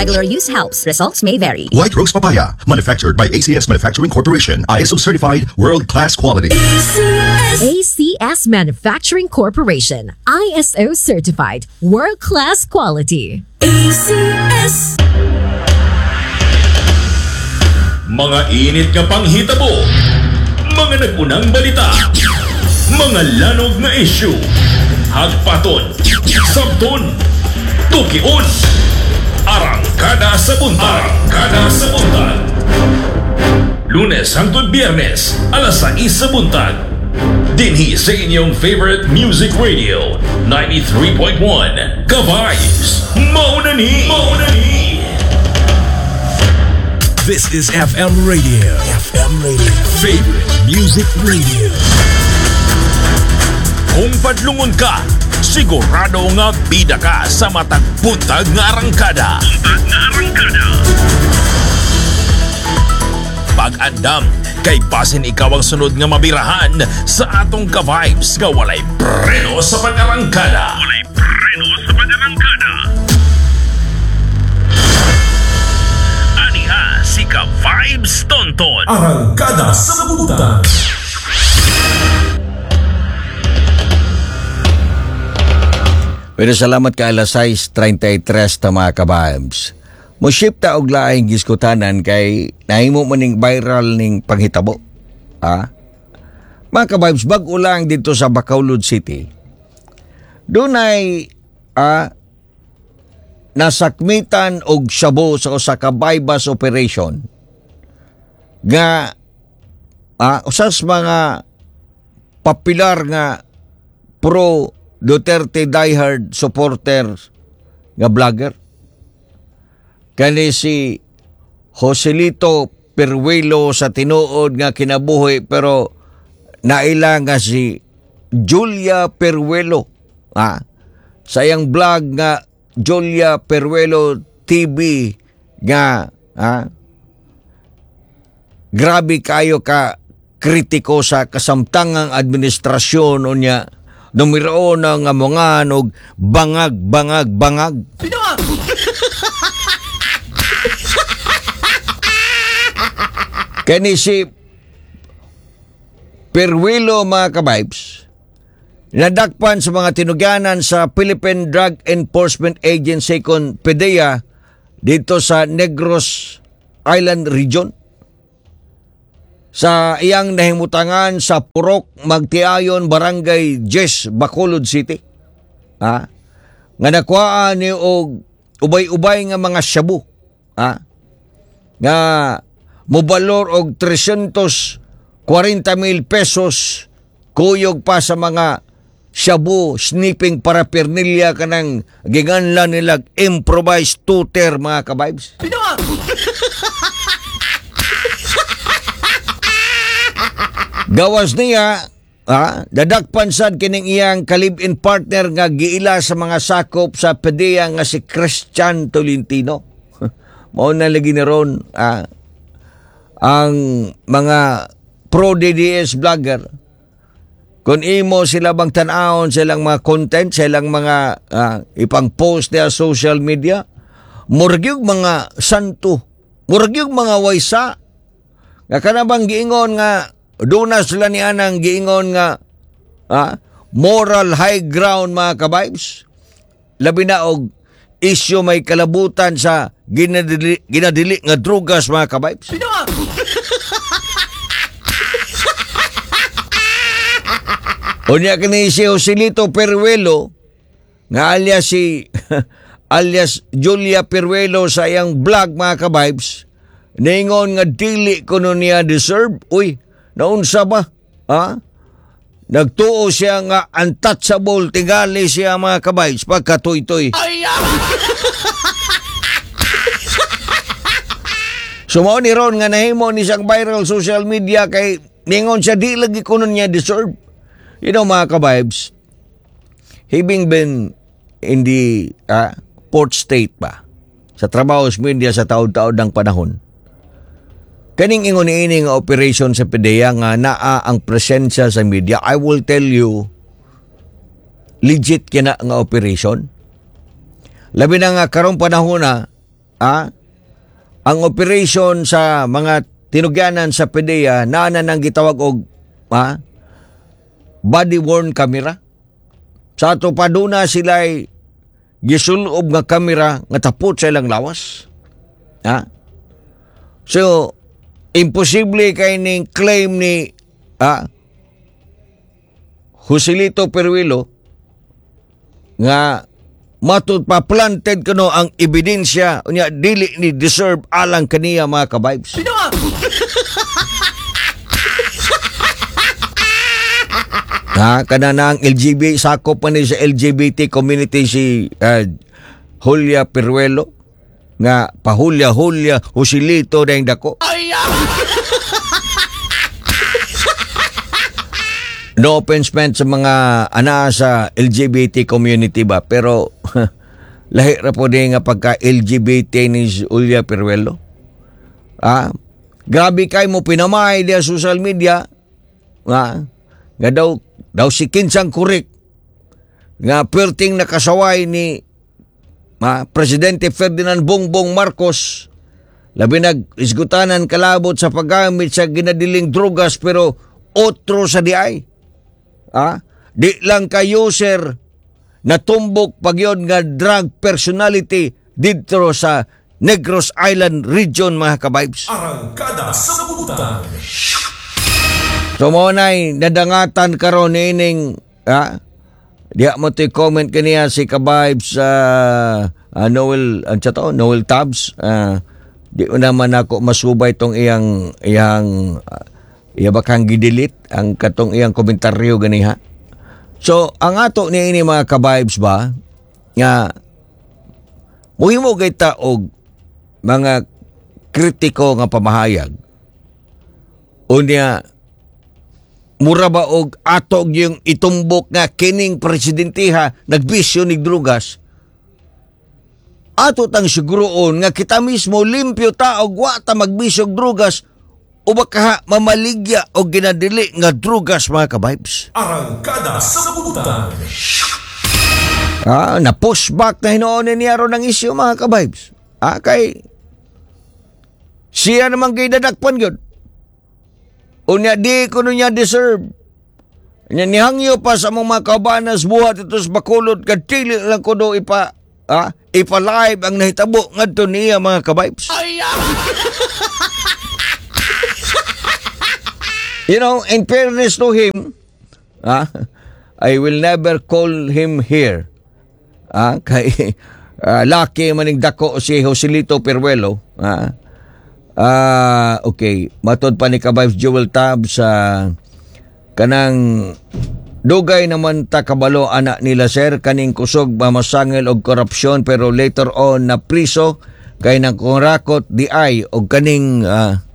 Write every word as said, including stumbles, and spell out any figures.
regular use helps. Results may vary. White Rose Papaya, manufactured by A C S Manufacturing Corporation, I S O certified, world-class quality. A C S Manufacturing Corporation, I S O certified, world-class quality. A C S. Mga init nga panghitabo, mga nag-unang balita, mga lanog na issue, hagpaton, sabton, tukion, arangkada sa buntag, arangkada sa buntag. Lunes hangtod Biyernes, alas sais sa buntag. Dinhi sa inyong favorite music radio, ninety-three point one, Ka-Vibes, mauna ni, mauna ni. This is F M Radio. F M Radio. Favorite Music Radio. Kung padlungon ka, sigurado nga bida ka sa matag buntag nga arangkada. Buntag nga arangkada. Pag-andam, kay basin ikaw ang sunod nga mabirahan sa atong Ka-Vibes nga walay preno sa pag-arangkada. Walay preno sa pag-arangkada. Si Ka-Vibes Tonton, Arangkada sa buntag. Pero salamat ka alas sais treinta y tres ta mga Ka-Vibes. Mo-ship ta og laing giskutanan kay nahimo man ning viral ning panghitabo. Ha? Mga Ka-Vibes, bag-o lang dito sa Bacolod City. Dunay ah, nasakmitan og shabu sa usa ka bypass operation nga ah, usas mga popular nga pro Duterte diehard supporter nga vlogger kani si Joselito Peruelo sa tinuod nga kinabuhi pero naila nga si Julia Peruelo ah, sa iyang vlog nga Julia Peruelo T V nga ha, grabe kayo ka kritiko sa kasamtangang administrasyon o niya numero na nga mga og bangag bangag bangag kani si Peruelo mga Ka-Vibes nadakpan sa mga tinuganan sa Philippine Drug Enforcement Agency kon P D E A dito sa Negros Island Region. Sa iyang nahimutangan sa Purok, Magtiayon, Barangay Jess, Bacolod City. Ha? Nga nakuhaan ni og ubay-ubay nga mga shabu. Ha? Nga mobalor og trescientos cuarenta mil pesos kuyog pa sa mga shabu, snipping paraphernalia kanang ginganlan nilag improvised tutor mga Ka-Vibes. Gawas niya, ha, dadakpan sad kining iyang kalib-in partner nga giila sa mga sakop sa P D E A nga si Christian Tolentino. Mao na lagi ni ron ah, ang mga pro-D D S vlogger. Kung imo sila bang tanawon silang mga content, silang mga uh, ipang-post niya social media, murgyog mga santo, murgyog mga waysa, nga kanabang giingon nga, doon na sila ni anang giingon nga, uh, moral high ground mga Ka-Vibes, labi na og isyo may kalabutan sa ginadili, ginadili nga drugas mga Ka-Vibes. Unya kini si Joselito Peruelo nga alias si alias Julia Peruelo sa iyang vlog mga Ka-Vibes ningon nga dili kuno niya deserve. Uy, naunsa ba? Ha? Nagtuo siya nga untouchable tingali siya mga Ka-Vibes pagkatoy-toy. Sumao ni ron nga nahimo ni siyang viral social media kay ningon siya di lagi kuno niya deserve. You know mga Ka-Vibes, having been in the uh, port state pa, sa trabaho sa media sa taon-taon ng panahon, kaning ingon ini nga operation sa P D E A nga naa ang presensya sa media, I will tell you, legit kina nga operation. Labi na nga karong panahon na, ah, ang operation sa mga tinugyanan sa P D E A na nang gitawag og ah, body-worn camera. Sa ato pa doon na sila'y gisulob nga kamera nga tapot sa ilang lawas. Ha? So, imposible kay ning claim ni ha, Joselito Peruelo nga matud pa planted kuno ang ebidensya unya dili ni deserve alang kaniya mga ka-vibes. Ha, kana na ang L G B T, sakop pa ni sa L G B T community si uh, Julia Peruelo nga pahulya-hulya Joselito dahil dako. No offense man sa mga ana sa L G B T community ba, pero lahi ra po din nga pagka L G B T ni Julia Peruelo. Ah, grabe kay mo pinamay dia social media. Ah, nga daw daw si kinsang kurik nga perting nakasaway ni ah, Presidente Ferdinand Bongbong Marcos, labi nag-isgutanan kalabot sa paggamit sa ginadiling drugas pero otro sa di ay. Ah, di lang ka user na tumbok pagyon nga drug personality dito sa Negros Island region mga ka-vibes. Arangkada sa kabubutan. So mo na'y nadangatan karon ining ah, diha mo to comment kaniya si ka-vibes sa uh, uh, Noel ang to Noel Tabs. Uh, di mo naman ako masubay tong iyang iyang uh, iya bakang gidelete ang katong iyang komentaryo ganiha. So ang ato ni ini mga ka-vibes ba nga muhimo kay ta og mga kritiko nga pamahayag. Unya mura ba og atog yung itumbok nga kining presidentiha nagbisyo nig drugas. Ato tang siguroon nga kita mismo limpyo ta og wa ta magbisyo og drugas o baka mamaligya o ginadili nga drugas mga ka-vibes. Arangkada sa kabubutan. Ah, na pushback na hinoon niya ron ng isyu mga ka-vibes. Ah, kay siya naman kay dadakpan yun. Unya di ko niya deserve. Nya nihangyo pa sa mga kabanas buhat ito sa Bacolod kadili lang ko do ipa ah, ipa-live ang nahitabo ngadto niya mga ka-vibes. You know, in fairness to him, ah, I will never call him here. Ah, kay uh, laki maning dako si Joselito Peruelo. Ah, ah, okay. Matod pa ni ka-vibes Jewel Tab sa kanang dugay naman ta kabalo anak nila sir kaning kusog mamasangil og korupsyon pero later on na priso kay nang kurakot di ay og kaning uh,